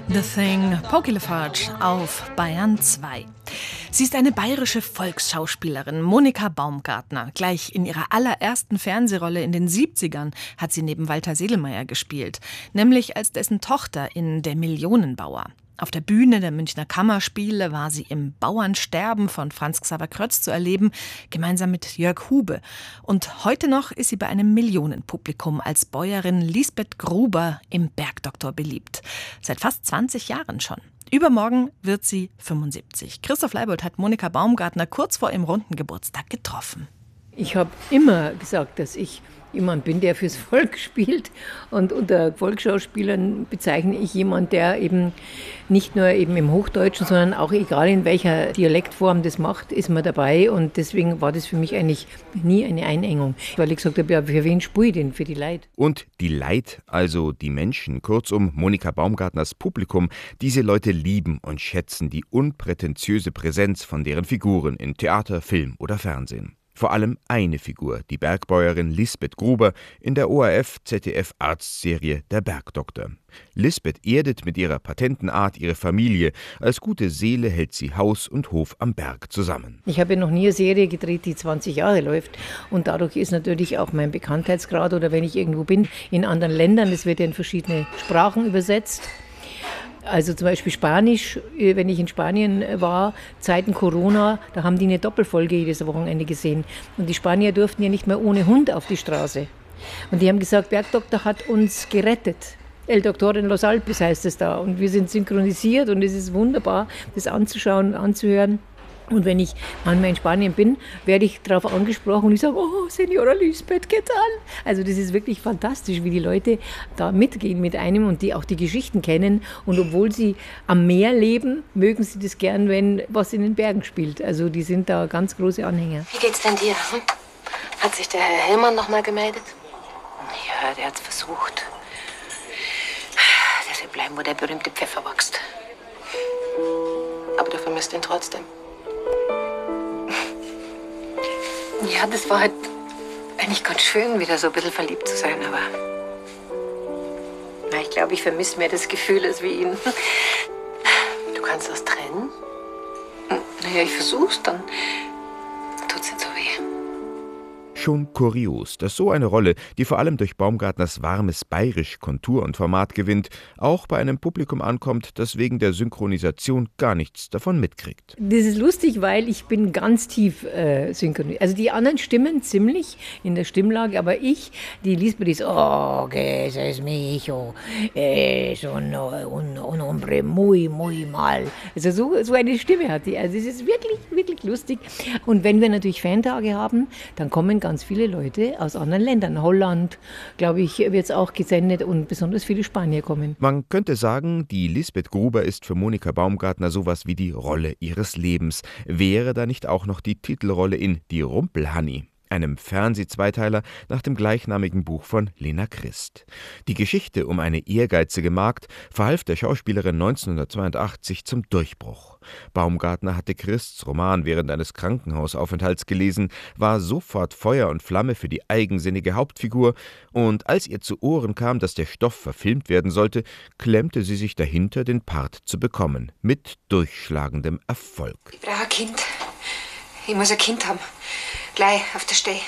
The Thing, Poky Lafarge auf Bayern 2. Sie ist eine bayerische Volksschauspielerin, Monika Baumgartner. Gleich in ihrer allerersten Fernsehrolle in den 70ern hat sie neben Walter Sedlmayr gespielt, nämlich als dessen Tochter in Der Millionenbauer. Auf der Bühne der Münchner Kammerspiele war sie im Bauernsterben von Franz Xaver Crötz zu erleben, gemeinsam mit Jörg Hube. Und heute noch ist sie bei einem Millionenpublikum als Bäuerin Lisbeth Gruber im Bergdoktor beliebt. Seit fast 20 Jahren schon. Übermorgen wird sie 75. Christoph Leibold hat Monika Baumgartner kurz vor ihrem runden Geburtstag getroffen. Ich habe immer gesagt, dass ich jemand bin, der fürs Volk spielt. Und unter Volksschauspielern bezeichne ich jemanden, der eben nicht nur eben im Hochdeutschen, sondern auch egal in welcher Dialektform das macht, ist man dabei. Und deswegen war das für mich eigentlich nie eine Einengung. Weil ich gesagt habe, ja, für wen spiele ich denn? Für die Leute. Und die Leute, also die Menschen, kurzum Monika Baumgartners Publikum, diese Leute lieben und schätzen die unprätentiöse Präsenz von deren Figuren in Theater, Film oder Fernsehen. Vor allem eine Figur, die Bergbäuerin Lisbeth Gruber in der ORF-ZDF-Arztserie Der Bergdoktor. Lisbeth erdet mit ihrer patenten Art ihre Familie. Als gute Seele hält sie Haus und Hof am Berg zusammen. Ich habe ja noch nie eine Serie gedreht, die 20 Jahre läuft. Und dadurch ist natürlich auch mein Bekanntheitsgrad oder wenn ich irgendwo bin, in anderen Ländern, es wird ja in verschiedene Sprachen übersetzt. Also zum Beispiel Spanisch, wenn ich in Spanien war, Zeiten Corona, da haben die eine Doppelfolge jedes Wochenende gesehen. Und die Spanier durften ja nicht mehr ohne Hund auf die Straße. Und die haben gesagt, Bergdoktor hat uns gerettet. El Doctor en los Alpes heißt es da. Und wir sind synchronisiert und es ist wunderbar, das anzuschauen, anzuhören. Und wenn ich manchmal in Spanien bin, werde ich darauf angesprochen und ich sage, oh, Senora Lisbeth, ¿qué tal? Also das ist wirklich fantastisch, wie die Leute da mitgehen mit einem und die auch die Geschichten kennen. Und obwohl sie am Meer leben, mögen sie das gern, wenn was in den Bergen spielt. Also die sind da ganz große Anhänger. Wie geht's denn dir? Hm? Hat sich der Herr Hillmann noch mal gemeldet? Ja, der hat's versucht. Der will bleiben, wo der berühmte Pfeffer wächst. Aber du vermisst ihn trotzdem. Ja, das war halt eigentlich ganz schön, wieder so ein bisschen verliebt zu sein, aber na, ich glaube, ich vermisse mehr das Gefühl als wie ihn. Du kannst das trennen? Naja, ich versuch's, dann tut's nicht so weh. Schon kurios, dass so eine Rolle, die vor allem durch Baumgartners warmes Bayerisch Kontur und Format gewinnt, auch bei einem Publikum ankommt, das wegen der Synchronisation gar nichts davon mitkriegt. Das ist lustig, weil ich bin ganz tief synchronisiert. Also die anderen stimmen ziemlich in der Stimmlage, aber die Lisbeth ist, oh, que ese es mi hijo, es un hombre muy, muy mal. Also so eine Stimme hat die. Also es ist wirklich, wirklich lustig. Und wenn wir natürlich Fantage haben, dann kommen ganz viele Leute aus anderen Ländern. Holland, glaube ich, wird es auch gesendet und besonders viele Spanier kommen. Man könnte sagen, die Lisbeth Gruber ist für Monika Baumgartner sowas wie die Rolle ihres Lebens. Wäre da nicht auch noch die Titelrolle in Die Rumpelhanni, einem Fernseh-Zweiteiler nach dem gleichnamigen Buch von Lena Christ. Die Geschichte um eine ehrgeizige Magd verhalf der Schauspielerin 1982 zum Durchbruch. Baumgartner hatte Christs Roman während eines Krankenhausaufenthalts gelesen, war sofort Feuer und Flamme für die eigensinnige Hauptfigur und als ihr zu Ohren kam, dass der Stoff verfilmt werden sollte, klemmte sie sich dahinter, den Part zu bekommen, mit durchschlagendem Erfolg. Ich brauche ein Kind. Ich muss ein Kind haben. Gleich auf der Stelle.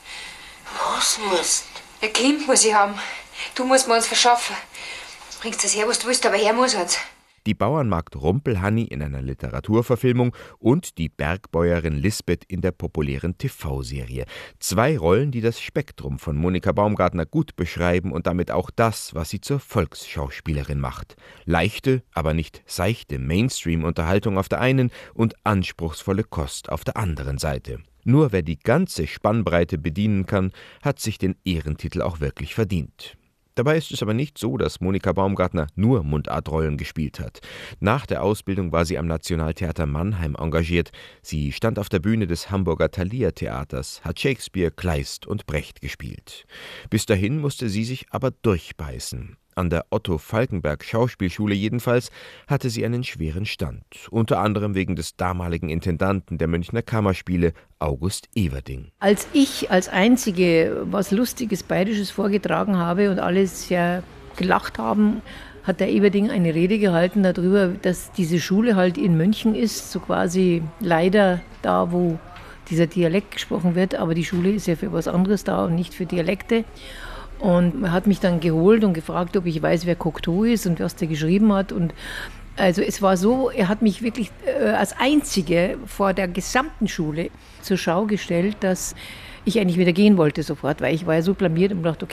Was musst? Ein Kind muss ich haben. Du musst mir uns verschaffen. Bringst das her, was du willst, aber er muss uns. Die Bauernmagd Rumpelhanni in einer Literaturverfilmung und die Bergbäuerin Lisbeth in der populären TV-Serie. 2 Rollen, die das Spektrum von Monika Baumgartner gut beschreiben und damit auch das, was sie zur Volksschauspielerin macht. Leichte, aber nicht seichte Mainstream-Unterhaltung auf der einen und anspruchsvolle Kost auf der anderen Seite. Nur wer die ganze Spannbreite bedienen kann, hat sich den Ehrentitel auch wirklich verdient. Dabei ist es aber nicht so, dass Monika Baumgartner nur Mundartrollen gespielt hat. Nach der Ausbildung war sie am Nationaltheater Mannheim engagiert. Sie stand auf der Bühne des Hamburger Thalia-Theaters, hat Shakespeare, Kleist und Brecht gespielt. Bis dahin musste sie sich aber durchbeißen. An der Otto-Falckenberg-Schauspielschule jedenfalls hatte sie einen schweren Stand, unter anderem wegen des damaligen Intendanten der Münchner Kammerspiele, August Everding. Als ich als Einzige was Lustiges Bayerisches vorgetragen habe und alle sehr gelacht haben, hat der Everding eine Rede gehalten darüber, dass diese Schule halt in München ist, so quasi leider da, wo dieser Dialekt gesprochen wird, aber die Schule ist ja für was anderes da und nicht für Dialekte. Und er hat mich dann geholt und gefragt, ob ich weiß, wer Cocteau ist und was der geschrieben hat. Und also es war so, er hat mich wirklich als Einzige vor der gesamten Schule zur Schau gestellt, dass ich eigentlich wieder gehen wollte sofort, weil ich war ja so blamiert und dachte, okay,